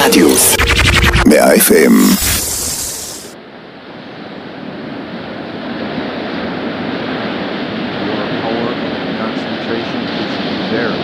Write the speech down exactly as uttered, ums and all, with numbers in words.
רדיוס מאה אף אם. Your power and concentration is very